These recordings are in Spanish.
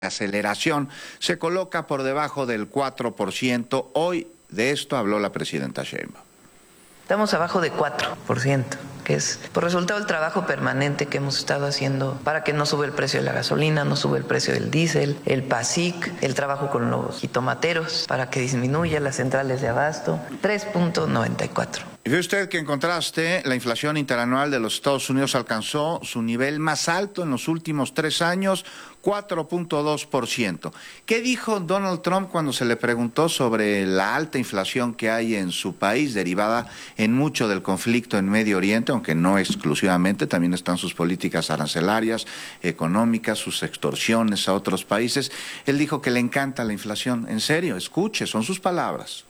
aceleración se coloca por debajo del 4%. Hoy de esto habló la presidenta Sheinbaum. Estamos abajo de 4%, que es por resultado del trabajo permanente que hemos estado haciendo para que no sube el precio de la gasolina, no sube el precio del diésel, el PASIC, el trabajo con los jitomateros para que disminuya las centrales de abasto, 3.94. Y ve usted que en contraste, la inflación interanual de los Estados Unidos alcanzó su nivel más alto en los últimos 3 años, 4.2%. ¿Qué dijo Donald Trump cuando se le preguntó sobre la alta inflación que hay en su país, derivada en mucho del conflicto en Medio Oriente, aunque no exclusivamente, también están sus políticas arancelarias, económicas, sus extorsiones a otros países? Él dijo que le encanta la inflación. En serio, escuche, son sus palabras.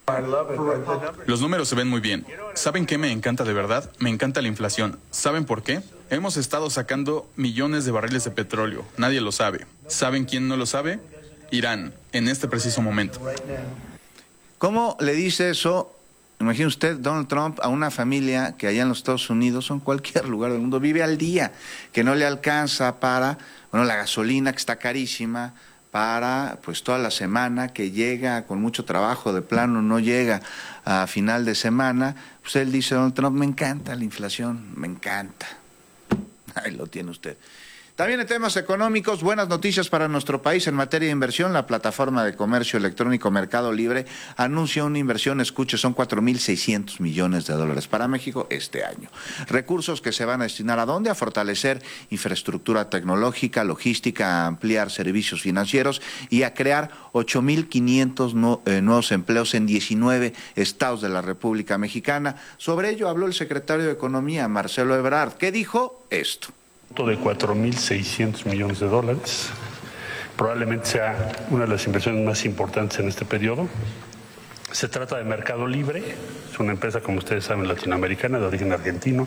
Los números se ven muy bien. ¿Saben qué me encanta de verdad? Me encanta la inflación. ¿Saben por qué? Hemos estado sacando millones de barriles de petróleo. Nadie lo sabe. ¿Saben quién no lo sabe? Irán, en este preciso momento. ¿Cómo le dice eso? Imagine usted, Donald Trump, a una familia que allá en los Estados Unidos o en cualquier lugar del mundo vive al día, que no le alcanza para, la gasolina que está carísima, para pues toda la semana, que llega con mucho trabajo, de plano no llega a final de semana. Pues él dice, Donald Trump, me encanta la inflación, me encanta. Ahí lo tiene usted. También en temas económicos, buenas noticias para nuestro país en materia de inversión. La plataforma de comercio electrónico Mercado Libre anuncia una inversión, escuche, son 4.600 millones de dólares para México este año. Recursos que se van a destinar ¿a dónde? A fortalecer infraestructura tecnológica, logística, a ampliar servicios financieros y a crear 8.500 nuevos empleos en 19 estados de la República Mexicana. Sobre ello habló el secretario de Economía, Marcelo Ebrard, que dijo esto. De 4.600 millones de dólares. Probablemente sea una de las inversiones más importantes en este periodo. Se trata de Mercado Libre, es una empresa, como ustedes saben, latinoamericana, de origen argentino.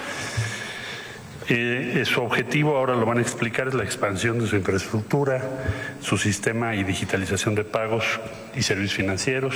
Su objetivo, ahora lo van a explicar, es la expansión de su infraestructura, su sistema y digitalización de pagos y servicios financieros.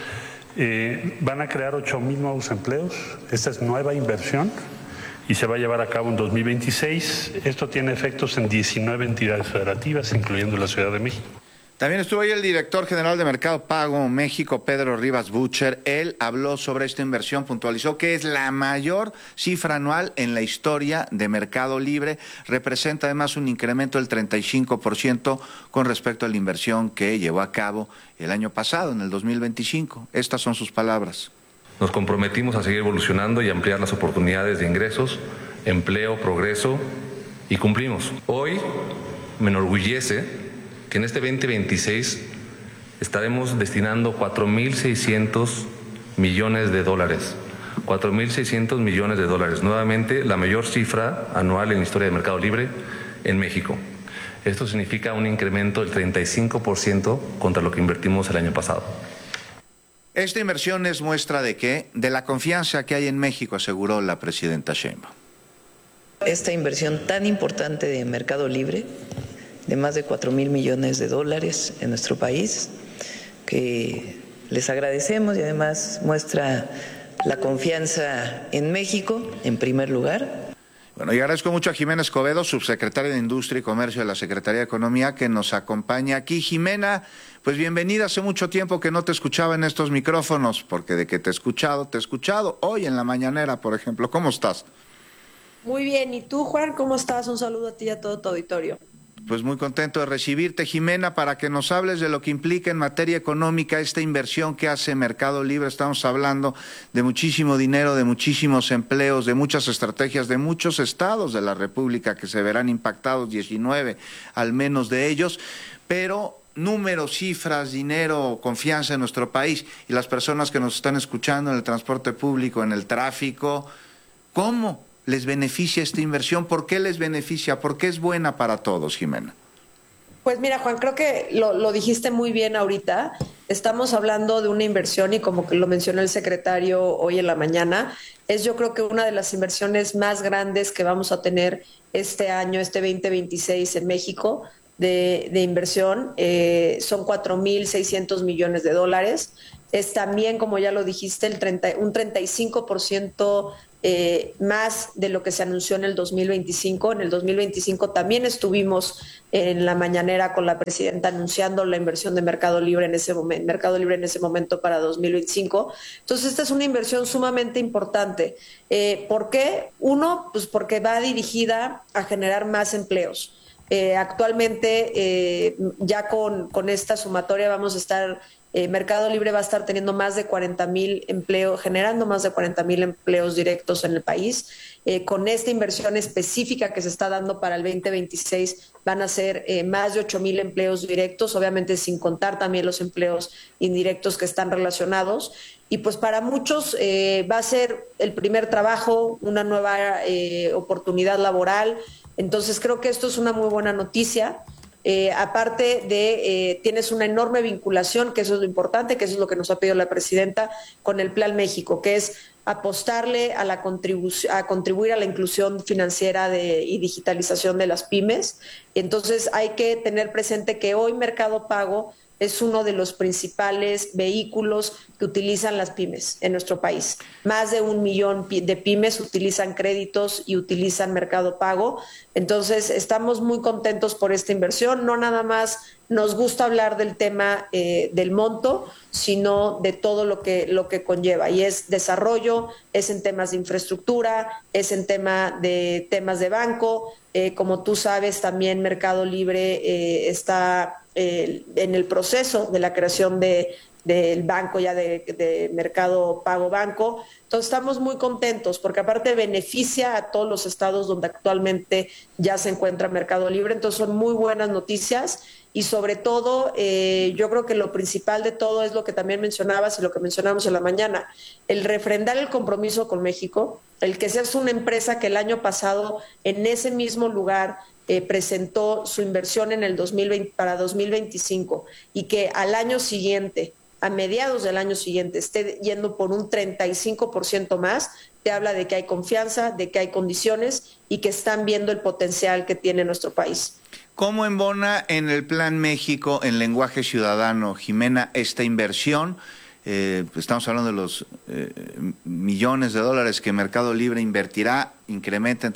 Van a crear 8.000 nuevos empleos. Esta es nueva inversión y se va a llevar a cabo en 2026. Esto tiene efectos en 19 entidades federativas, incluyendo la Ciudad de México. También estuvo ahí el director general de Mercado Pago México, Pedro Rivas Bucher. Él habló sobre esta inversión, puntualizó que es la mayor cifra anual en la historia de Mercado Libre. Representa además un incremento del 35% con respecto a la inversión que llevó a cabo el año pasado, en el 2025. Estas son sus palabras. Nos comprometimos a seguir evolucionando y ampliar las oportunidades de ingresos, empleo, progreso, y cumplimos. Hoy me enorgullece que en este 2026 estaremos destinando 4.600 millones de dólares. 4.600 millones de dólares. Nuevamente, la mayor cifra anual en la historia de Mercado Libre en México. Esto significa un incremento del 35% contra lo que invertimos el año pasado. Esta inversión es muestra de ¿qué? De la confianza que hay en México, aseguró la presidenta Sheinbaum. Esta inversión tan importante de Mercado Libre, de más de 4.000 millones de dólares en nuestro país, que les agradecemos y además muestra la confianza en México, en primer lugar. Bueno, y agradezco mucho a Jimena Escobedo, subsecretaria de Industria y Comercio de la Secretaría de Economía, que nos acompaña aquí. Jimena, pues bienvenida. Hace mucho tiempo que no te escuchaba en estos micrófonos, porque de que te he escuchado, hoy en la mañanera, por ejemplo. ¿Cómo estás? Muy bien. ¿Y tú, Juan? ¿Cómo estás? Un saludo a ti y a todo tu auditorio. Pues muy contento de recibirte, Jimena, para que nos hables de lo que implica en materia económica esta inversión que hace Mercado Libre. Estamos hablando de muchísimo dinero, de muchísimos empleos, de muchas estrategias, de muchos estados de la República que se verán impactados, 19 al menos de ellos, pero números, cifras, dinero, confianza en nuestro país y las personas que nos están escuchando en el transporte público, en el tráfico, ¿cómo les beneficia esta inversión? ¿Por qué les beneficia? ¿Por qué es buena para todos, Jimena? Pues mira, Juan, creo que lo dijiste muy bien ahorita. Estamos hablando de una inversión y como que lo mencionó el secretario hoy en la mañana, es yo creo que una de las inversiones más grandes que vamos a tener este año, este 2026 en México de inversión. Son 4.600 millones de dólares. Es también, como ya lo dijiste, un 35% más de lo que se anunció en el 2025. En el 2025 también estuvimos en la mañanera con la presidenta anunciando la inversión de Mercado Libre en ese momento para 2025. Entonces, esta es una inversión sumamente importante. ¿Por qué? Uno, pues porque va dirigida a generar más empleos. Actualmente, ya con esta sumatoria vamos a estar... Mercado Libre va a estar teniendo más de 40,000 empleos, generando más de 40,000 empleos directos en el país. Con esta inversión específica que se está dando para el 2026 van a ser más de 8,000 empleos directos, obviamente sin contar también los empleos indirectos que están relacionados. Y pues para muchos va a ser el primer trabajo, una nueva oportunidad laboral. Entonces creo que esto es una muy buena noticia. Aparte de, tienes una enorme vinculación, que eso es lo importante, que eso es lo que nos ha pedido la presidenta, con el Plan México, que es apostarle a contribuir a la inclusión financiera y digitalización de las pymes. Entonces hay que tener presente que hoy Mercado Pago es uno de los principales vehículos que utilizan las pymes en nuestro país. Más de 1 millón de pymes utilizan créditos y utilizan Mercado Pago. Entonces, estamos muy contentos por esta inversión. No nada más nos gusta hablar del tema del monto, sino de todo lo que conlleva. Y es desarrollo, es en temas de infraestructura, es en temas de banco. Como tú sabes, también Mercado Libre está en el proceso de la creación del banco ya de Mercado Pago Banco. Entonces estamos muy contentos porque aparte beneficia a todos los estados donde actualmente ya se encuentra Mercado Libre. Entonces son muy buenas noticias y sobre todo yo creo que lo principal de todo es lo que también mencionabas y lo que mencionamos en la mañana, el refrendar el compromiso con México, el que seas una empresa que el año pasado en ese mismo lugar presentó su inversión en el 2020 para 2025 y que al año siguiente, a mediados del año siguiente, esté yendo por un 35% más, te habla de que hay confianza, de que hay condiciones y que están viendo el potencial que tiene nuestro país. ¿Cómo embona en el Plan México, en lenguaje ciudadano, Jimena, esta inversión? Estamos hablando de los millones de dólares que Mercado Libre invertirá, incrementa en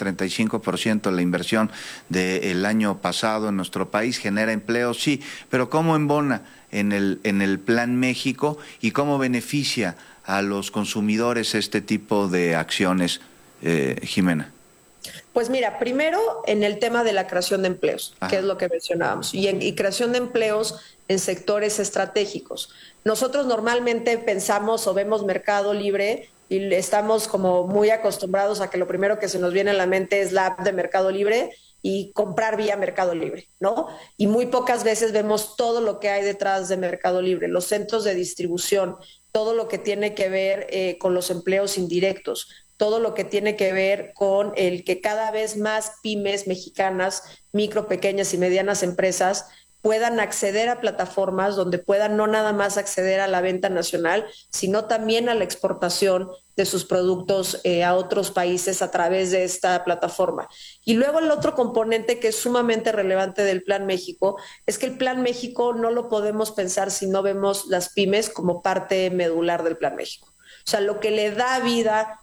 35% la inversión del año pasado en nuestro país, genera empleo, sí, pero ¿cómo embona en el Plan México y cómo beneficia a los consumidores este tipo de acciones, Jimena? Pues mira, primero en el tema de la creación de empleos, que es lo que mencionábamos, y creación de empleos en sectores estratégicos. Nosotros normalmente pensamos o vemos Mercado Libre y estamos como muy acostumbrados a que lo primero que se nos viene a la mente es la app de Mercado Libre y comprar vía Mercado Libre, ¿no? Y muy pocas veces vemos todo lo que hay detrás de Mercado Libre, los centros de distribución, todo lo que tiene que ver con los empleos indirectos, todo lo que tiene que ver con el que cada vez más pymes mexicanas, micro, pequeñas y medianas empresas puedan acceder a plataformas donde puedan no nada más acceder a la venta nacional, sino también a la exportación de sus productos a otros países a través de esta plataforma. Y luego el otro componente que es sumamente relevante del Plan México es que el Plan México no lo podemos pensar si no vemos las pymes como parte medular del Plan México. O sea, lo que le da vida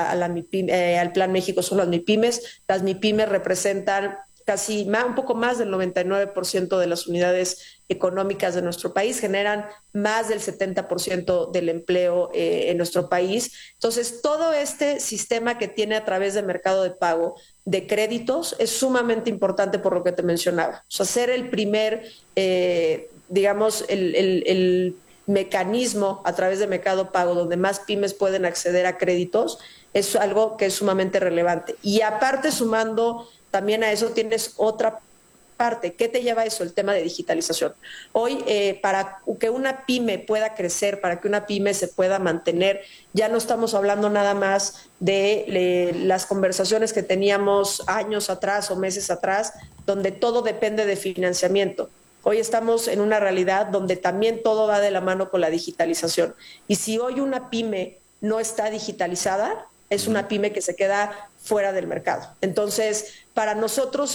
al Plan México son las MIPYMES. Las MIPYMES representan un poco más del 99% de las unidades económicas de nuestro país, generan más del 70% del empleo en nuestro país. Entonces, todo este sistema que tiene a través de Mercado de Pago de créditos es sumamente importante por lo que te mencionaba. O sea, ser el primer, digamos, el mecanismo a través de Mercado Pago donde más pymes pueden acceder a créditos es algo que es sumamente relevante. Y aparte, sumando también a eso, tienes otra parte. ¿Qué te lleva a eso? El tema de digitalización. Hoy, para que una pyme pueda crecer, para que una pyme se pueda mantener, ya no estamos hablando nada más de las conversaciones que teníamos años atrás o meses atrás, donde todo depende de financiamiento. Hoy estamos en una realidad donde también todo va de la mano con la digitalización. Y si hoy una pyme no está digitalizada, es una pyme que se queda fuera del mercado. Entonces, para nosotros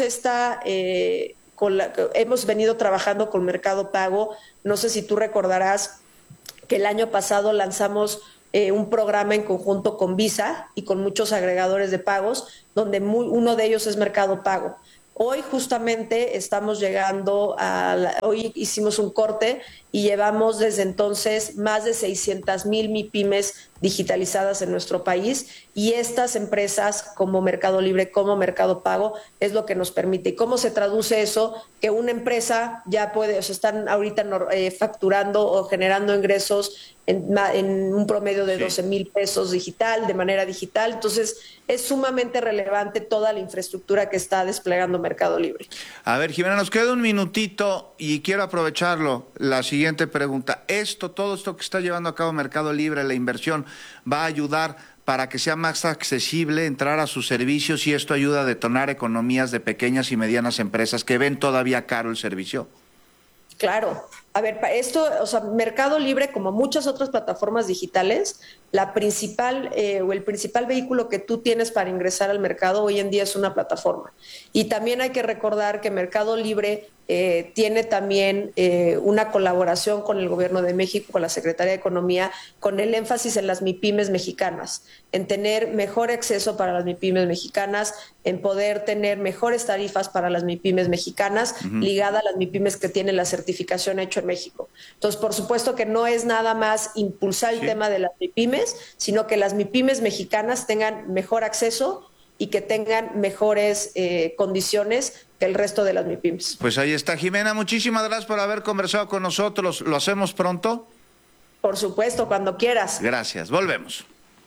hemos venido trabajando con Mercado Pago. No sé si tú recordarás que el año pasado lanzamos un programa en conjunto con Visa y con muchos agregadores de pagos, donde uno de ellos es Mercado Pago. Hoy justamente estamos llegando hoy hicimos un corte y llevamos desde entonces más de 600,000 MIPYMES digitalizadas en nuestro país, y estas empresas como Mercado Libre, como Mercado Pago, es lo que nos permite. ¿Y cómo se traduce eso? Que una empresa ya puede, están ahorita facturando o generando ingresos en un promedio de 12,000 pesos de manera digital. Entonces es sumamente relevante toda la infraestructura que está desplegando Mercado Libre. A ver, Jimena, nos queda un minutito y quiero aprovecharlo. La siguiente pregunta: todo esto que está llevando a cabo Mercado Libre, la inversión, ¿va a ayudar para que sea más accesible entrar a sus servicios, y esto ayuda a detonar economías de pequeñas y medianas empresas que ven todavía caro el servicio? Claro. A ver, Mercado Libre, como muchas otras plataformas digitales, el principal vehículo que tú tienes para ingresar al mercado hoy en día es una plataforma. Y también hay que recordar que Mercado Libre tiene también una colaboración con el Gobierno de México, con la Secretaría de Economía, con el énfasis en las MIPYMES mexicanas, en tener mejor acceso para las MIPYMES mexicanas, en poder tener mejores tarifas para las MIPYMES mexicanas, ligada a las MIPYMES que tienen la certificación hecho en México. Entonces, por supuesto que no es nada más impulsar el tema de las MIPYMES, sino que las MIPYMES mexicanas tengan mejor acceso y que tengan mejores condiciones que el resto de las MIPYMES. Pues ahí está, Jimena. Muchísimas gracias por haber conversado con nosotros. ¿Lo hacemos pronto? Por supuesto, cuando quieras. Gracias. Volvemos.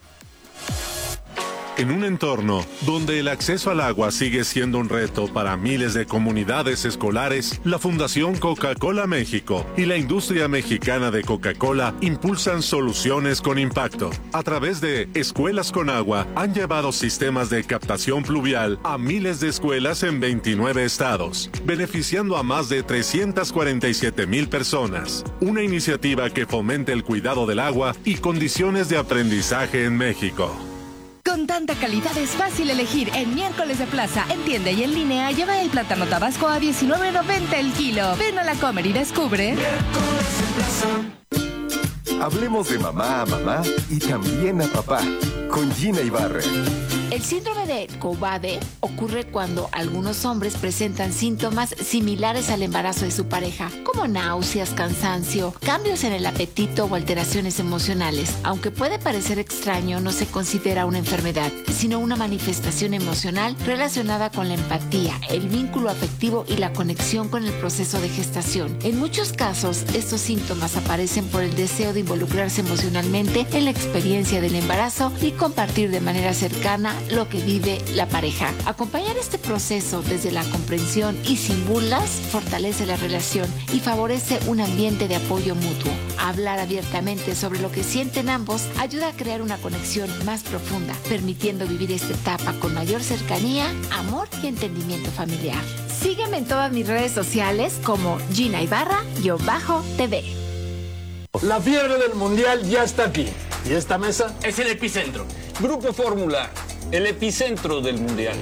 En un entorno donde el acceso al agua sigue siendo un reto para miles de comunidades escolares, la Fundación Coca-Cola México y la industria mexicana de Coca-Cola impulsan soluciones con impacto. A través de Escuelas con Agua, han llevado sistemas de captación pluvial a miles de escuelas en 29 estados, beneficiando a más de 347,000 personas. Una iniciativa que fomenta el cuidado del agua y condiciones de aprendizaje en México. Con tanta calidad es fácil elegir. En Miércoles de Plaza, en tienda y en línea, lleva el plátano tabasco a $19.90 el kilo. Ven a la Comer y descubre. Miércoles de Plaza. Hablemos de mamá a mamá y también a papá, con Gina Ibarra. El síndrome de Cobbade ocurre cuando algunos hombres presentan síntomas similares al embarazo de su pareja, como náuseas, cansancio, cambios en el apetito o alteraciones emocionales. Aunque puede parecer extraño, no se considera una enfermedad, sino una manifestación emocional relacionada con la empatía, el vínculo afectivo y la conexión con el proceso de gestación. En muchos casos, estos síntomas aparecen por el deseo de involucrarse emocionalmente en la experiencia del embarazo y compartir de manera cercana lo que vive la pareja. Acompañar este proceso desde la comprensión y sin burlas fortalece la relación y favorece un ambiente de apoyo mutuo. Hablar abiertamente sobre lo que sienten ambos ayuda a crear una conexión más profunda, permitiendo vivir esta etapa con mayor cercanía, amor y entendimiento familiar. Sígueme en todas mis redes sociales como Gina Ibarra-TV. La fiebre del mundial ya está aquí. ¿Y esta mesa? Es el epicentro. Grupo Fórmula, el epicentro del mundial.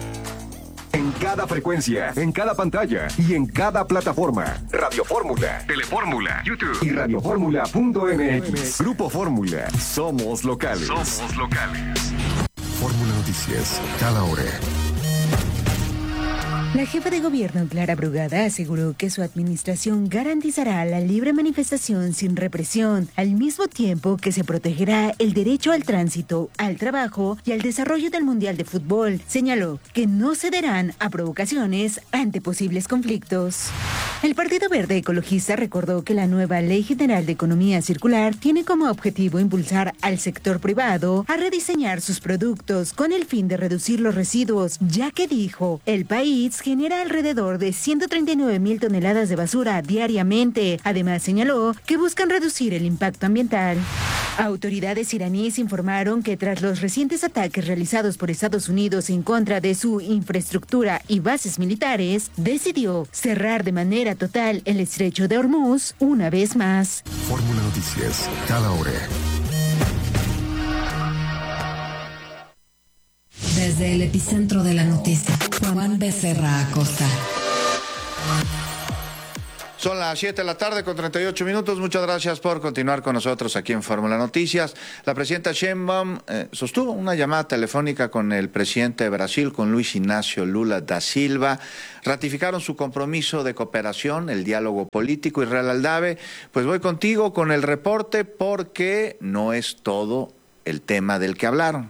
En cada frecuencia, en cada pantalla y en cada plataforma. Radio Fórmula, Telefórmula, YouTube y radioformula.mx. Grupo Fórmula. Somos locales. Somos locales. Fórmula Noticias, cada hora. La jefa de gobierno, Clara Brugada, aseguró que su administración garantizará la libre manifestación sin represión, al mismo tiempo que se protegerá el derecho al tránsito, al trabajo y al desarrollo del Mundial de Fútbol. Señaló que no cederán a provocaciones ante posibles conflictos. El Partido Verde Ecologista recordó que la nueva Ley General de Economía Circular tiene como objetivo impulsar al sector privado a rediseñar sus productos con el fin de reducir los residuos, ya que dijo, el país genera alrededor de 139,000 toneladas de basura diariamente. Además, señaló que buscan reducir el impacto ambiental. Autoridades iraníes informaron que tras los recientes ataques realizados por Estados Unidos en contra de su infraestructura y bases militares, decidió cerrar de manera total el estrecho de Hormuz una vez más. Fórmula Noticias, cada hora. Desde el epicentro de la noticia, Juan Becerra Acosta. Son las 7 de la tarde con 38 minutos. Muchas gracias por continuar con nosotros aquí en Fórmula Noticias. La presidenta Sheinbaum sostuvo una llamada telefónica con el presidente de Brasil, con Luis Inácio Lula da Silva. Ratificaron su compromiso de cooperación, el diálogo político. Israel Aldave, pues voy contigo con el reporte porque no es todo el tema del que hablaron.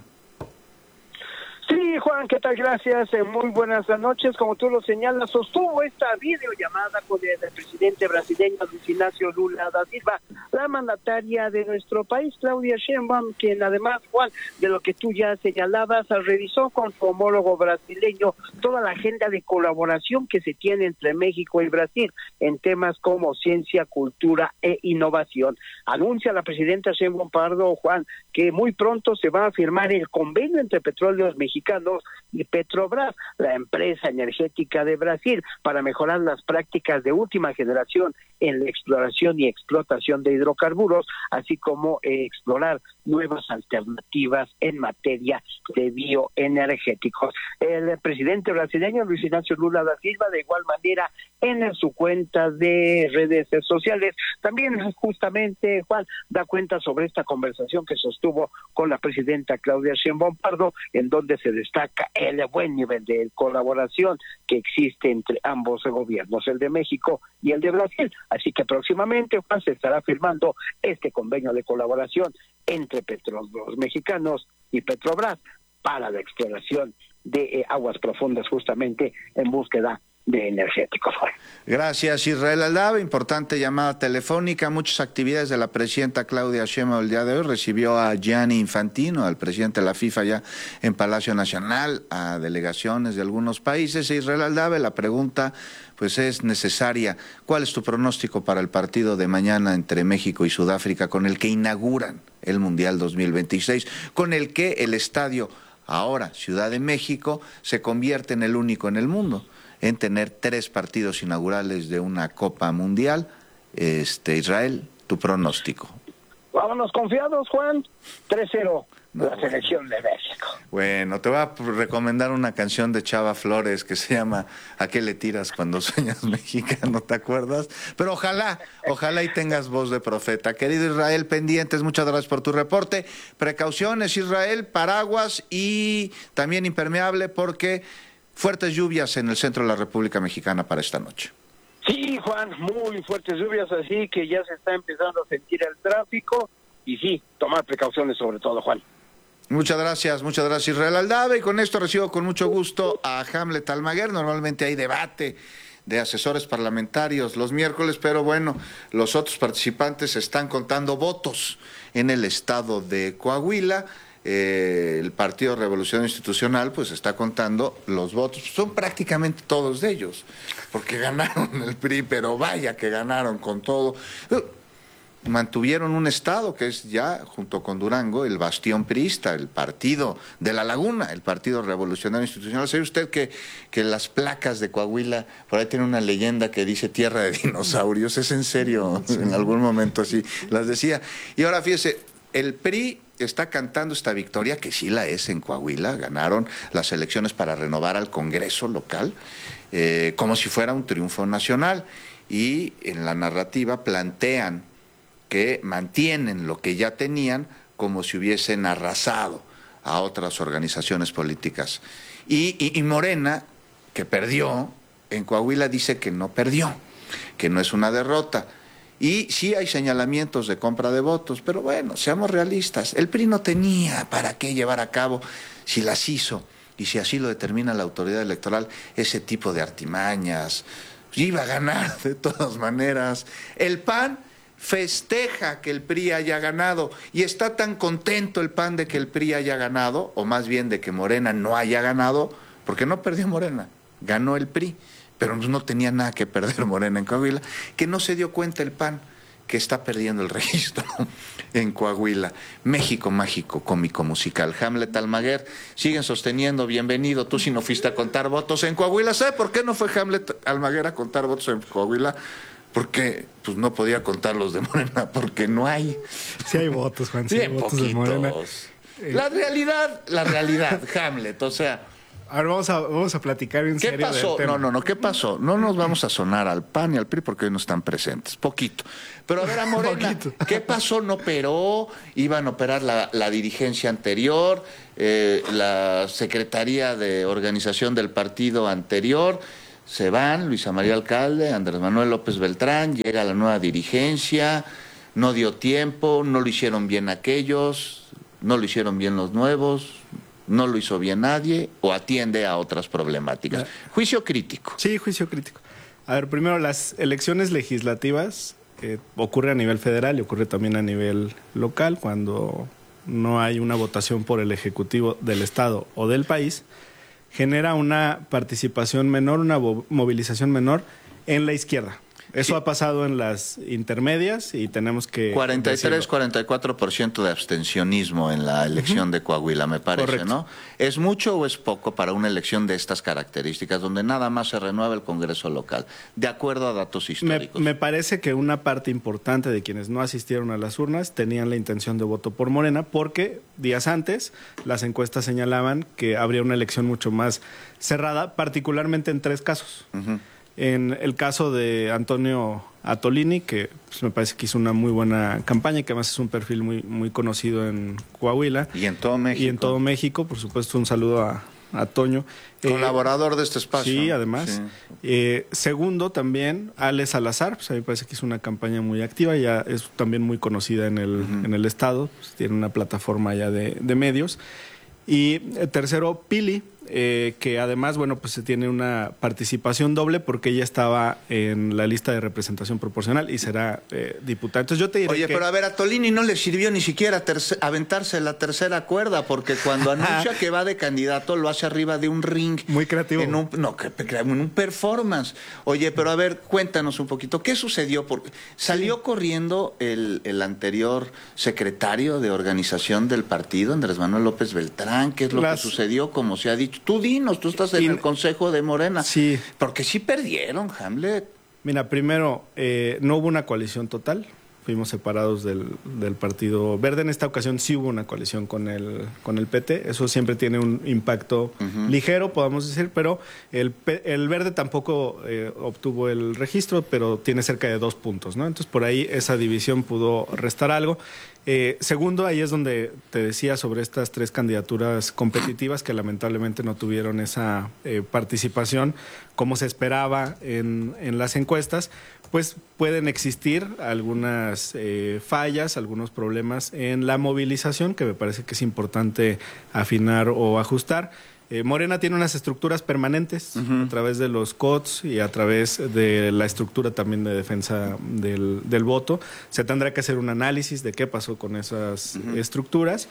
Sí, Juan, ¿qué tal? Gracias. Muy buenas noches. Como tú lo señalas, sostuvo esta videollamada con el presidente brasileño Luis Inácio Lula da Silva, la mandataria de nuestro país, Claudia Sheinbaum, quien además, Juan, de lo que tú ya señalabas, revisó con su homólogo brasileño toda la agenda de colaboración que se tiene entre México y Brasil en temas como ciencia, cultura e innovación. Anuncia la presidenta Sheinbaum Pardo, Juan, que muy pronto se va a firmar el convenio entre Petróleos Mexicanos y Petrobras, la empresa energética de Brasil, para mejorar las prácticas de última generación en la exploración y explotación de hidrocarburos, así como explorar nuevas alternativas en materia de bioenergéticos. El presidente brasileño Luis Inácio Lula da Silva, de igual manera, en su cuenta de redes sociales, también justamente, Juan, da cuenta sobre esta conversación que sostuvo con la presidenta Claudia Sheinbaum Pardo, en donde se destaca el buen nivel de colaboración que existe entre ambos gobiernos, el de México y el de Brasil. Así que próximamente, Juan, se estará firmando este convenio de colaboración entre Petróleos Mexicanos y Petrobras para la exploración de aguas profundas, justamente en búsqueda de energéticos. Gracias, Israel Aldave. Importante llamada telefónica. Muchas actividades de la presidenta Claudia Sheinbaum el día de hoy. Recibió a Gianni Infantino, al presidente de la FIFA, ya en Palacio Nacional, a delegaciones de algunos países. Israel Aldave, la pregunta pues es necesaria. ¿Cuál es tu pronóstico para el partido de mañana entre México y Sudáfrica, con el que inauguran el Mundial 2026, con el que el estadio ahora, Ciudad de México, se convierte en el único en el mundo en tener 3 partidos inaugurales de una Copa Mundial? Israel, tu pronóstico. Vámonos confiados, Juan. 3-0, la selección de México. Bueno, te voy a recomendar una canción de Chava Flores que se llama ¿A qué le tiras cuando sueñas mexicano? ¿Te acuerdas? Pero ojalá y tengas voz de profeta. Querido Israel, pendientes, muchas gracias por tu reporte. Precauciones, Israel, paraguas y también impermeable, porque fuertes lluvias en el centro de la República Mexicana para esta noche. Sí, Juan, muy fuertes lluvias, así que ya se está empezando a sentir el tráfico y sí, tomar precauciones sobre todo, Juan. Muchas gracias, Israel Aldave, y con esto recibo con mucho gusto a Hamlet Almaguer. Normalmente hay debate de asesores parlamentarios los miércoles, pero bueno, los otros participantes están contando votos en el estado de Coahuila. El Partido Revolución Institucional pues está contando los votos, son prácticamente todos de ellos, porque ganaron el PRI, pero vaya que ganaron con todo. Mantuvieron un estado que es ya, junto con Durango, el bastión priista, el Partido de la Laguna, el Partido Revolucionario Institucional. ¿Sabe usted que las placas de Coahuila, por ahí tiene una leyenda que dice tierra de dinosaurios? Es en serio, en algún momento así las decía. Y ahora fíjese, el PRI está cantando esta victoria, que sí la es en Coahuila. Ganaron las elecciones para renovar al Congreso local, como si fuera un triunfo nacional. Y en la narrativa plantean que mantienen lo que ya tenían, como si hubiesen arrasado a otras organizaciones políticas. Y Morena, que perdió en Coahuila, dice que no perdió, que no es una derrota. Y sí hay señalamientos de compra de votos, pero bueno, seamos realistas. El PRI no tenía para qué llevar a cabo, si las hizo, y si así lo determina la autoridad electoral, ese tipo de artimañas. Iba a ganar de todas maneras. El PAN festeja que el PRI haya ganado, y está tan contento el PAN de que el PRI haya ganado, o más bien de que Morena no haya ganado, porque no perdió Morena, ganó el PRI. Pero no tenía nada que perder Morena en Coahuila, que no se dio cuenta el PAN que está perdiendo el registro en Coahuila. México mágico, cómico, musical. Hamlet Almaguer, siguen sosteniendo, bienvenido. Tú sí no fuiste a contar votos en Coahuila. ¿Sabe por qué no fue Hamlet Almaguer a contar votos en Coahuila? Porque pues no podía contar los de Morena, porque no hay. Sí hay votos, Juan, sí hay votos de Morena. La realidad, Hamlet, o sea... A ver, vamos a platicar en serio. ¿Qué pasó? Del tema. No, ¿qué pasó? No nos vamos a sonar al PAN y al PRI porque hoy no están presentes. Poquito. Pero a ver, a Morena, ¿qué pasó? ¿No operó? ¿Iban a operar la dirigencia anterior? ¿La Secretaría de Organización del partido anterior? Se van, Luisa María Alcalde, Andrés Manuel López Beltrán, llega la nueva dirigencia, no dio tiempo, no lo hicieron bien aquellos, no lo hicieron bien los nuevos, no lo hizo bien nadie o atiende a otras problemáticas. Juicio crítico. Sí, juicio crítico. A ver, primero, las elecciones legislativas ocurre a nivel federal y ocurre también a nivel local cuando no hay una votación por el Ejecutivo del Estado o del país. Genera una participación menor, una movilización menor en la izquierda. Eso ha pasado en las intermedias y tenemos que 43-44% de abstencionismo en la elección de Coahuila, me parece. Correcto. ¿No? ¿Es mucho o es poco para una elección de estas características, donde nada más se renueva el Congreso local, de acuerdo a datos históricos? Me parece que una parte importante de quienes no asistieron a las urnas tenían la intención de voto por Morena, porque días antes las encuestas señalaban que habría una elección mucho más cerrada, particularmente en 3 casos. En el caso de Antonio Atolini, que pues, me parece que hizo una muy buena campaña y que además es un perfil muy conocido en Coahuila. Y en todo México. Y en todo México, por supuesto, un saludo a Toño. Colaborador de este espacio. Sí, además. Sí. Segundo, también, Ale Salazar, pues a mí me parece que hizo una campaña muy activa, ya es también muy conocida en el Estado, pues, tiene una plataforma ya de medios. Y tercero, Pili, que además, bueno, pues se tiene una participación doble porque ella estaba en la lista de representación proporcional y será diputada. Entonces yo te diré Oye, pero a ver, a Tolini no le sirvió ni siquiera aventarse la tercera cuerda, porque cuando anuncia que va de candidato lo hace arriba de un ring. Muy creativo. En un performance. Oye, pero a ver, cuéntanos un poquito, ¿qué sucedió? Porque salió corriendo el anterior secretario de organización del partido, Andrés Manuel López Beltrán. ¿Qué es lo que sucedió? Como se ha dicho. Tú dinos, tú estás en el Consejo de Morena. Sí. Porque sí perdieron, Hamlet. Mira, primero, no hubo una coalición total. Fuimos separados del Partido Verde. En esta ocasión sí hubo una coalición con el PT. Eso siempre tiene un impacto ligero, podemos decir, pero el Verde tampoco obtuvo el registro, pero tiene cerca de 2 puntos, ¿no? Entonces, por ahí esa división pudo restar algo. Segundo, ahí es donde te decía sobre estas 3 candidaturas competitivas que lamentablemente no tuvieron esa participación como se esperaba en las encuestas. Pues pueden existir algunas fallas, algunos problemas en la movilización que me parece que es importante afinar o ajustar. Morena tiene unas estructuras permanentes a través de los COTS y a través de la estructura también de defensa del voto. Se tendrá que hacer un análisis de qué pasó con esas estructuras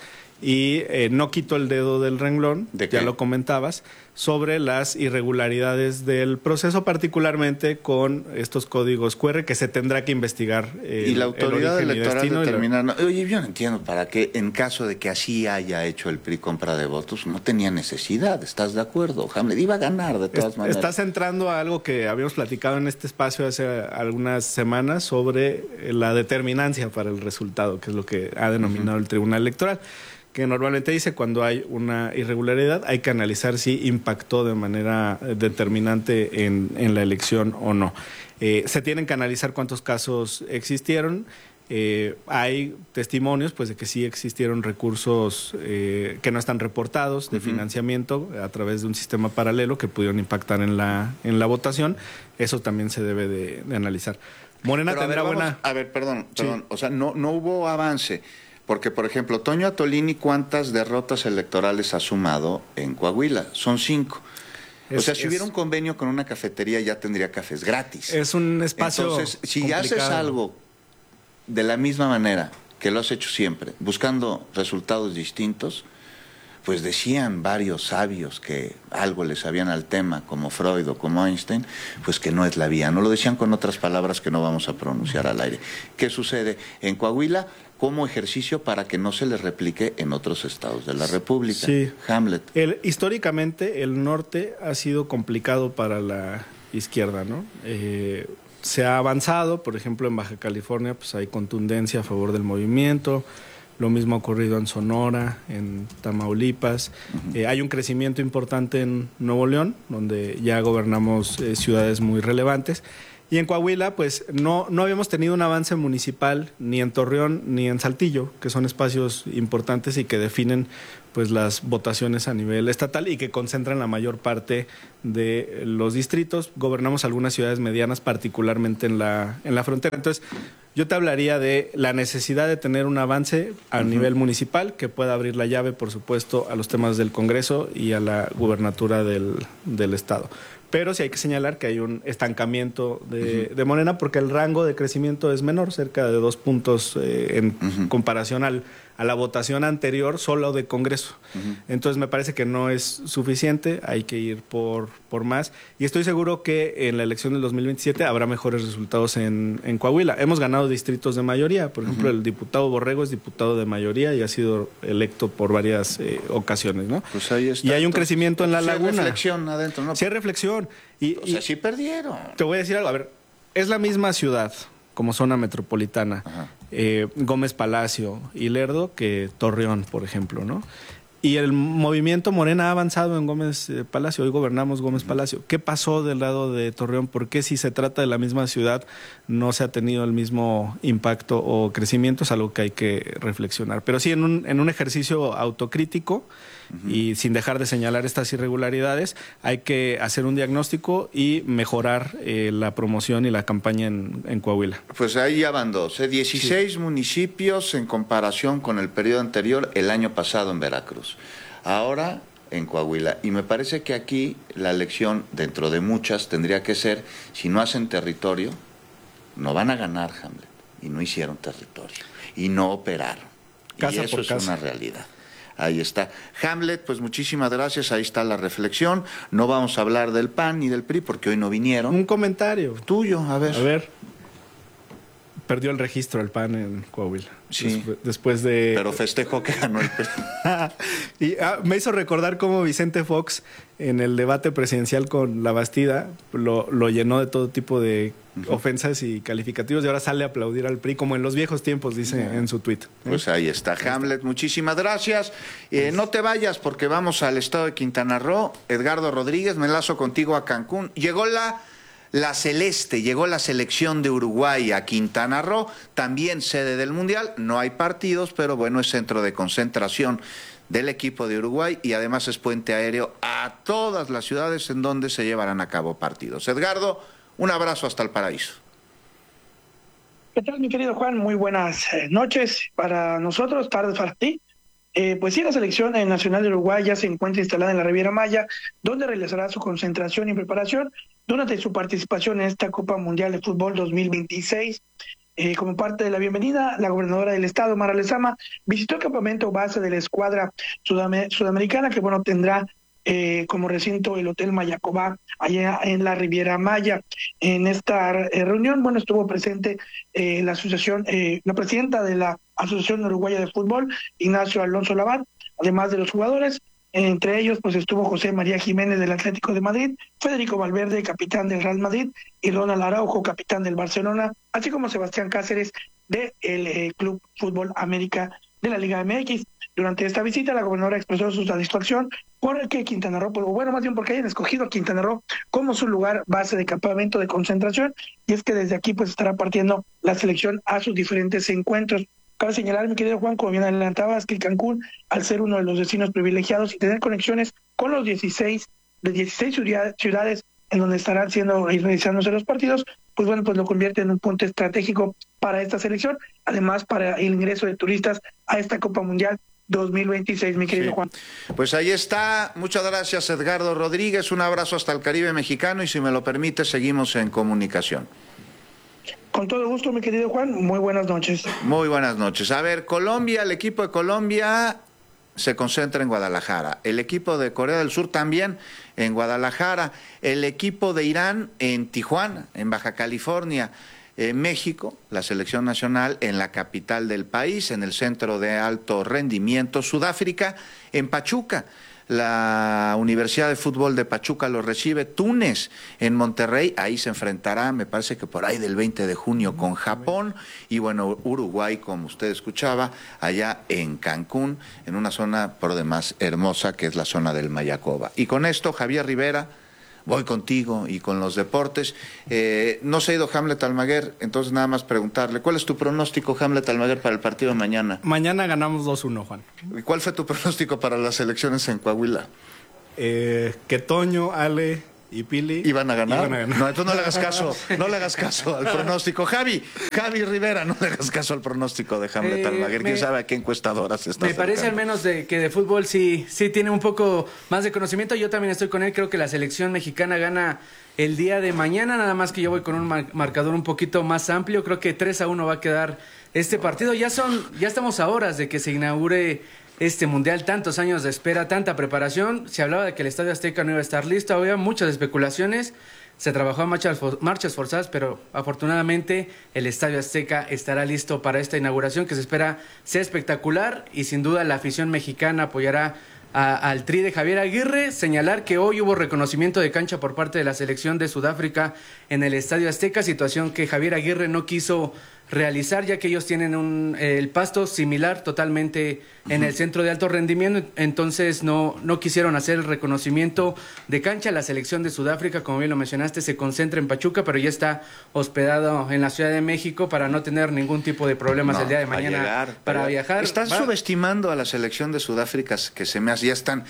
y no quito el dedo del renglón, ya lo comentabas, sobre las irregularidades del proceso, particularmente con estos códigos QR que se tendrá que investigar. Y la autoridad electoral determinar. Oye, yo no entiendo para qué, en caso de que así haya hecho el PRI compra de votos, no tenía necesidad. ¿Estás de acuerdo, Hamlet? Iba a ganar de todas maneras. Estás entrando a algo que habíamos platicado en este espacio hace algunas semanas sobre la determinancia para el resultado, que es lo que ha denominado el Tribunal Electoral, que normalmente dice cuando hay una irregularidad hay que analizar si impactó de manera determinante en la elección o no. Se tienen que analizar cuántos casos existieron. Hay testimonios pues de que sí existieron recursos que no están reportados de financiamiento a través de un sistema paralelo que pudieron impactar en la votación. Eso también se debe de analizar. Morena tendrá buena... A ver, perdón. O sea, no hubo avance. Porque, por ejemplo, Toño Atolini, ¿cuántas derrotas electorales ha sumado en Coahuila? Son 5. O sea, si hubiera un convenio con una cafetería, ya tendría cafés gratis. Es un espacio Entonces, si complicado. haces algo de la misma manera que lo has hecho siempre, buscando resultados distintos, pues decían varios sabios que algo les sabían al tema, como Freud o como Einstein, pues que no es la vía. No lo decían con otras palabras que no vamos a pronunciar al aire. ¿Qué sucede en Coahuila? Como ejercicio para que no se le replique en otros estados de la República. Sí. Hamlet. Históricamente el norte ha sido complicado para la izquierda, ¿no? Se ha avanzado, por ejemplo en Baja California pues hay contundencia a favor del movimiento. lo mismo ha ocurrido en Sonora, en Tamaulipas. Hay un crecimiento importante en Nuevo León, donde ya gobernamos ciudades muy relevantes. Y en Coahuila, pues no habíamos tenido un avance municipal ni en Torreón ni en Saltillo, que son espacios importantes y que definen pues las votaciones a nivel estatal y que concentran la mayor parte de los distritos. Gobernamos algunas ciudades medianas, particularmente en la frontera. Entonces, yo te hablaría de la necesidad de tener un avance a nivel municipal que pueda abrir la llave, por supuesto, a los temas del Congreso y a la gubernatura del Estado. Pero sí hay que señalar que hay un estancamiento de Morena porque el rango de crecimiento es menor, cerca de 2 puntos en comparación a la votación anterior solo de Congreso. Entonces me parece que no es suficiente, hay que ir por más. Y estoy seguro que en la elección del 2027 habrá mejores resultados en Coahuila. Hemos ganado distritos de mayoría, por ejemplo, el diputado Borrego es diputado de mayoría y ha sido electo por varias ocasiones, ¿no? Pues ahí está. Y hay un crecimiento en la laguna. Hay reflexión adentro, ¿no? Sí hay reflexión. O sea, sí perdieron. Te voy a decir algo, a ver, es la misma ciudad como zona metropolitana, Gómez Palacio y Lerdo que Torreón, por ejemplo, ¿no? Y el movimiento Morena ha avanzado en Gómez Palacio, hoy gobernamos Gómez Palacio. ¿Qué pasó del lado de Torreón? ¿Por qué si se trata de la misma ciudad no se ha tenido el mismo impacto o crecimiento? Es algo que hay que reflexionar. Pero sí, en un ejercicio autocrítico y sin dejar de señalar estas irregularidades, hay que hacer un diagnóstico y mejorar la promoción y la campaña en Coahuila. Pues ahí ya van 16 municipios en comparación con el periodo anterior el año pasado en Veracruz. Ahora en Coahuila. Y me parece que aquí la elección, dentro de muchas, tendría que ser, si no hacen territorio, no van a ganar, Hamlet. Y no hicieron territorio. Y no operaron. Y eso es una realidad. Ahí está. Hamlet, pues muchísimas gracias. Ahí está la reflexión. No vamos a hablar del PAN ni del PRI porque hoy no vinieron. Un comentario. Tuyo, a ver. A ver. Perdió el registro el PAN en Coahuila. Sí. Después de... Pero festejó que ganó el PRI. Y me hizo recordar cómo Vicente Fox, en el debate presidencial con La Bastida, lo llenó de todo tipo de ofensas y calificativos y ahora sale a aplaudir al PRI como en los viejos tiempos, dice en su tuit. Pues ahí está, Hamlet, muchísimas gracias. No te vayas porque vamos al estado de Quintana Roo. Edgardo Rodríguez, me enlazo contigo a Cancún. Llegó la celeste, llegó la selección de Uruguay a Quintana Roo, también sede del Mundial. No hay partidos, pero bueno, es centro de concentración del equipo de Uruguay y además es puente aéreo a todas las ciudades en donde se llevarán a cabo partidos. Edgardo, un abrazo hasta el paraíso. ¿Qué tal, mi querido Juan? Muy buenas noches para nosotros, tardes para ti. Pues sí, la selección nacional de Uruguay ya se encuentra instalada en la Riviera Maya, donde realizará su concentración y preparación durante su participación en esta Copa Mundial de Fútbol 2026. Como parte de la bienvenida, la gobernadora del estado, Mara Lezama, visitó el campamento base de la escuadra sudamericana, que bueno, tendrá como recinto el Hotel Mayacobá, allá en la Riviera Maya. En esta reunión, bueno, estuvo presente la presidenta de la Asociación Uruguaya de Fútbol, Ignacio Alonso Labat, además de los jugadores. Entre ellos, pues estuvo José María Jiménez del Atlético de Madrid, Federico Valverde, capitán del Real Madrid, y Ronald Araujo, capitán del Barcelona, así como Sebastián Cáceres del Club Fútbol América de la Liga MX. Durante esta visita, la gobernadora expresó su satisfacción por que Quintana Roo, bueno, más bien porque hayan escogido a Quintana Roo como su lugar base de campamento de concentración, y es que desde aquí pues estará partiendo la selección a sus diferentes encuentros. Cabe señalar, mi querido Juan, como bien adelantabas, que Cancún, al ser uno de los destinos privilegiados y tener conexiones con los 16 ciudades en donde estarán siendo y realizándose los partidos, pues bueno, pues lo convierte en un punto estratégico para esta selección, además para el ingreso de turistas a esta Copa Mundial 2026, mi querido Juan. Pues ahí está. Muchas gracias, Edgardo Rodríguez. Un abrazo hasta el Caribe mexicano y si me lo permite, seguimos en comunicación. Con todo gusto, mi querido Juan. Muy buenas noches. Muy buenas noches. A ver, Colombia, el equipo de Colombia se concentra en Guadalajara. El equipo de Corea del Sur también en Guadalajara. El equipo de Irán en Tijuana, en Baja California. México, la selección nacional en la capital del país, en el centro de alto rendimiento. Sudáfrica en Pachuca. la Universidad de Fútbol de Pachuca lo recibe. Túnez en Monterrey, ahí se enfrentará, me parece que por ahí del 20 de junio con Japón. Y bueno, Uruguay, como usted escuchaba, allá en Cancún, en una zona por demás hermosa que es la zona del Mayacoba. Y con esto, Javier Rivera, voy contigo y con los deportes. No se ha ido Hamlet Almaguer, entonces nada más preguntarle, ¿cuál es tu pronóstico, Hamlet Almaguer, para el partido de mañana? Mañana ganamos 2-1, Juan. ¿Y cuál fue tu pronóstico para las elecciones en Coahuila? Que Toño, Ale y Pili ¿Iban a ganar? No, entonces no le hagas caso al pronóstico. Javi Rivera, no le hagas caso al pronóstico de Hamlet Almaguer. ¿Quién sabe a qué encuestadoras está? Me parece al menos que de fútbol sí tiene un poco más de conocimiento. Yo también estoy con él. Creo que la selección mexicana gana el día de mañana, nada más que yo voy con un marcador un poquito más amplio. Creo que 3-1 va a quedar este partido. Ya estamos a horas de que se inaugure este mundial, tantos años de espera, tanta preparación. Se hablaba de que el Estadio Azteca no iba a estar listo, había muchas especulaciones, se trabajó a marchas forzadas, pero afortunadamente el Estadio Azteca estará listo para esta inauguración que se espera sea espectacular, y sin duda la afición mexicana apoyará al Tri de Javier Aguirre. Señalar que hoy hubo reconocimiento de cancha por parte de la selección de Sudáfrica en el Estadio Azteca, situación que Javier Aguirre no quiso realizar, ya que ellos tienen el pasto similar totalmente en el centro de alto rendimiento, entonces no quisieron hacer el reconocimiento de cancha. La selección de Sudáfrica, como bien lo mencionaste, se concentra en Pachuca, pero ya está hospedado en la Ciudad de México para no tener ningún tipo de problemas el día de mañana para viajar. Estás subestimando a la selección de Sudáfrica, que se me hace, ya están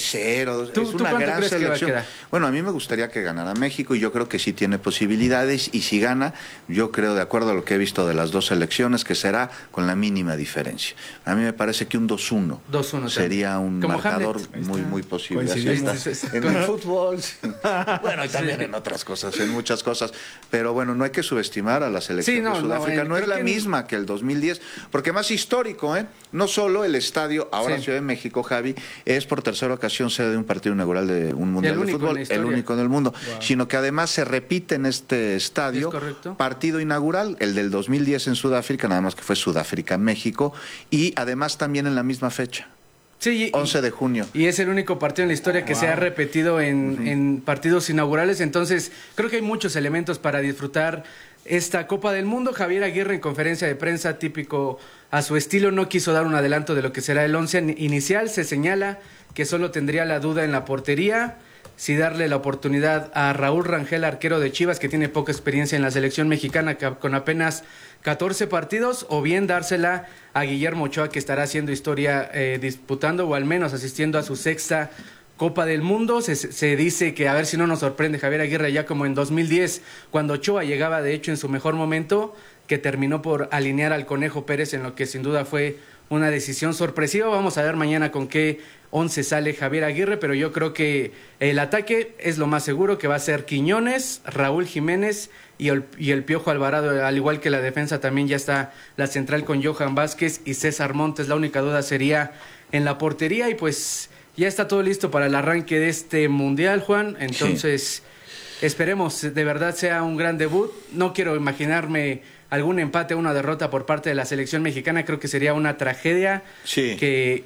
3-0, es una gran selección. Bueno, a mí me gustaría que ganara México, y yo creo que sí tiene posibilidades, y si gana, yo creo, de acuerdo a lo que he visto de las dos selecciones, que será con la mínima diferencia. A mí me parece que un 2-1 sería un como marcador Hamlet. Muy posible. Así está. En el fútbol, bueno, y también en otras cosas, en muchas cosas. Pero bueno, no hay que subestimar a la selección de Sudáfrica. No es la misma que el 2010, porque más histórico, no solo el estadio, ahora Ciudad de México, Javi, es por tercera ocasión sede de un partido inaugural de un mundial de fútbol, el único en el mundo, sino que además se repite en este estadio partido inaugural, el del 2010 en Sudáfrica, nada más que fue Sudáfrica-México, y además también en la misma fecha. Sí, 11 de junio. Y es el único partido en la historia que se ha repetido en partidos inaugurales, entonces creo que hay muchos elementos para disfrutar esta Copa del Mundo. Javier Aguirre, en conferencia de prensa, típico a su estilo, no quiso dar un adelanto de lo que será el 11 inicial. Se señala que solo tendría la duda en la portería, si darle la oportunidad a Raúl Rangel, arquero de Chivas, que tiene poca experiencia en la selección mexicana con apenas 14 partidos, o bien dársela a Guillermo Ochoa, que estará haciendo historia disputando o al menos asistiendo a su sexta Copa del Mundo. Se dice que a ver si no nos sorprende Javier Aguirre, ya como en 2010, cuando Ochoa llegaba de hecho en su mejor momento, que terminó por alinear al Conejo Pérez, en lo que sin duda fue una decisión sorpresiva. Vamos a ver mañana con qué 11 sale Javier Aguirre, pero yo creo que el ataque es lo más seguro, que va a ser Quiñones, Raúl Jiménez y el Piojo Alvarado, al igual que la defensa también ya está la central con Johan Vázquez y César Montes. La única duda sería en la portería, y pues ya está todo listo para el arranque de este mundial, Juan, entonces esperemos de verdad sea un gran debut. No quiero imaginarme algún empate o una derrota por parte de la selección mexicana, creo que sería una tragedia que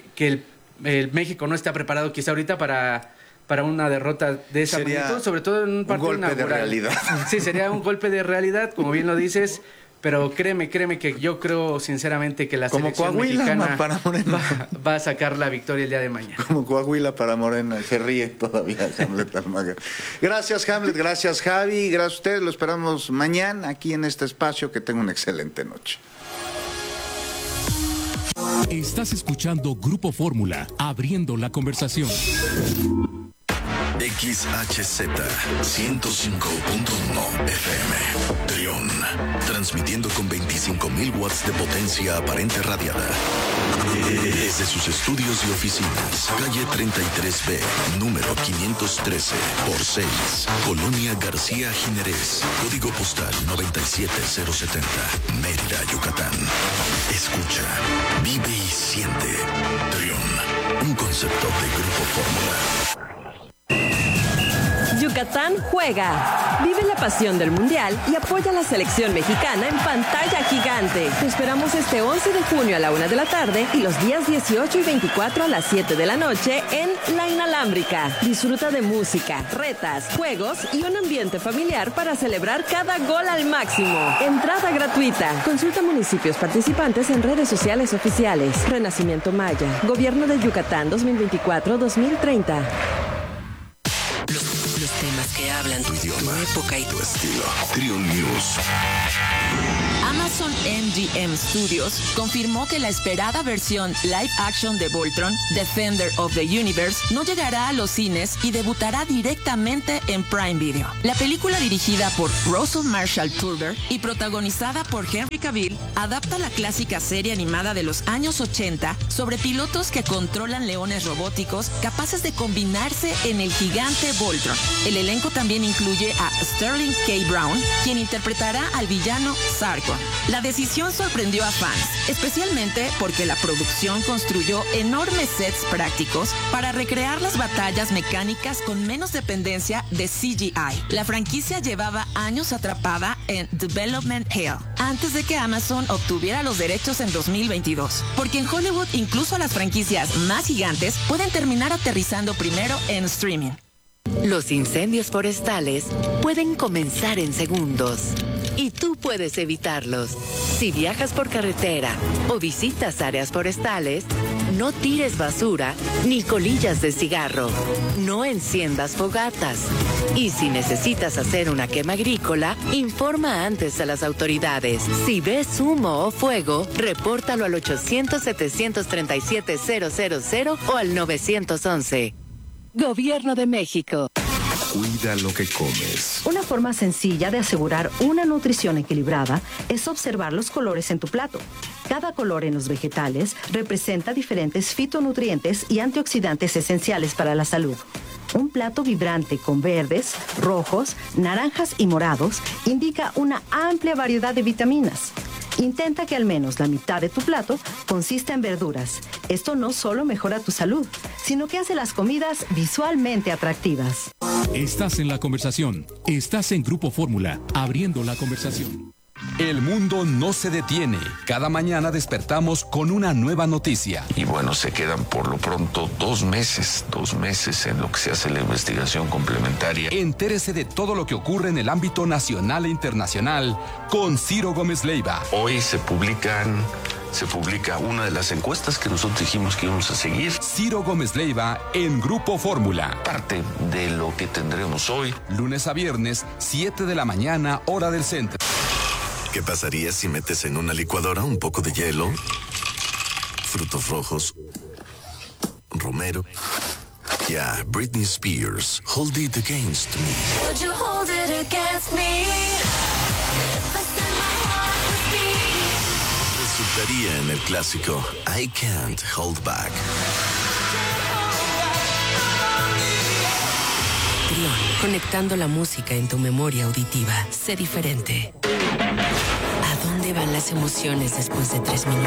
el México no está preparado quizá ahorita para una derrota de esa magnitud, sobre todo en un partido inaugural. Un golpe de realidad. Sí, sería un golpe de realidad, como bien lo dices, pero créeme que yo creo sinceramente que la selección mexicana va a sacar la victoria el día de mañana. Como Coahuila para Morena, se ríe todavía Hamlet Almaguer. Gracias, Hamlet, gracias, Javi, gracias a ustedes, lo esperamos mañana aquí en este espacio, que tenga una excelente noche. Estás escuchando Grupo Fórmula, abriendo la conversación. XHZ 105.1 FM Trión, transmitiendo con 25.000 watts de potencia aparente radiada desde sus estudios y oficinas, calle 33B, número 513 por 6, Colonia García Jiménez, código postal 97070, Mérida, Yucatán. Escucha, vive y siente Trión, un concepto de Grupo Fórmula. Yucatán juega. Vive la pasión del Mundial y apoya a la selección mexicana en pantalla gigante. Te esperamos este 11 de junio a la 1 de la tarde y los días 18 y 24 a las 7 de la noche en La Inalámbrica. Disfruta de música, retas, juegos y un ambiente familiar para celebrar cada gol al máximo. Entrada gratuita. Consulta municipios participantes en redes sociales oficiales. Renacimiento Maya. Gobierno de Yucatán 2024-2030. Los temas que hablan tu idioma, tu época y tu estilo. Trion News. Amazon MGM Studios confirmó que la esperada versión live action de Voltron, Defender of the Universe, no llegará a los cines y debutará directamente en Prime Video. La película, dirigida por Russell Marshall Turber y protagonizada por Henry Cavill, adapta la clásica serie animada de los años 80 sobre pilotos que controlan leones robóticos capaces de combinarse en el gigante Voltron. El elenco también incluye a Sterling K. Brown, quien interpretará al villano Sarkon. La decisión sorprendió a fans, especialmente porque la producción construyó enormes sets prácticos para recrear las batallas mecánicas con menos dependencia de CGI. La franquicia llevaba años atrapada en Development Hell antes de que Amazon obtuviera los derechos en 2022, porque en Hollywood incluso las franquicias más gigantes pueden terminar aterrizando primero en streaming. Los incendios forestales pueden comenzar en segundos y tú puedes evitarlos. Si viajas por carretera o visitas áreas forestales, no tires basura ni colillas de cigarro. No enciendas fogatas. Y si necesitas hacer una quema agrícola, informa antes a las autoridades. Si ves humo o fuego, repórtalo al 800-737-000 o al 911. Gobierno de México. Cuida lo que comes. Una forma sencilla de asegurar una nutrición equilibrada es observar los colores en tu plato. Cada color en los vegetales representa diferentes fitonutrientes y antioxidantes esenciales para la salud. Un plato vibrante con verdes, rojos, naranjas y morados indica una amplia variedad de vitaminas. Intenta que al menos la mitad de tu plato consista en verduras. Esto no solo mejora tu salud, sino que hace las comidas visualmente atractivas. Estás en la conversación. Estás en Grupo Fórmula, abriendo la conversación. El mundo no se detiene. Cada mañana despertamos con una nueva noticia. Y bueno, se quedan por lo pronto 2 meses en lo que se hace la investigación complementaria. Entérese de todo lo que ocurre en el ámbito nacional e internacional con Ciro Gómez Leiva. Hoy se publica una de las encuestas que nosotros dijimos que íbamos a seguir. Ciro Gómez Leiva en Grupo Fórmula. Parte de lo que tendremos hoy. Lunes a viernes, 7 de la mañana, hora del centro. ¿Qué pasaría si metes en una licuadora un poco de hielo, frutos rojos, romero y a Britney Spears, Hold It Against Me? Would you hold it against me? Resultaría en el clásico I Can't Hold Back. Trion, conectando la música en tu memoria auditiva. Sé diferente. ¿A dónde van las emociones después de 3 minutos?